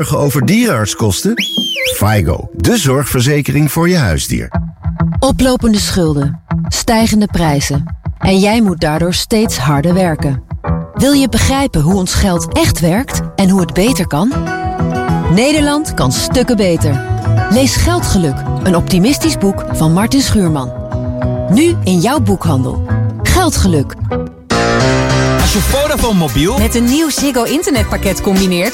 Over dierenartskosten? FIGO, de zorgverzekering voor je huisdier. Oplopende schulden, stijgende prijzen en jij moet daardoor steeds harder werken. Wil je begrijpen hoe ons geld echt werkt en hoe het beter kan? Nederland kan stukken beter. Lees Geldgeluk, een optimistisch boek van Martin Schuurman. Nu in jouw boekhandel. Geldgeluk. Als je Vodafone mobiel met een nieuw Ziggo internetpakket combineert,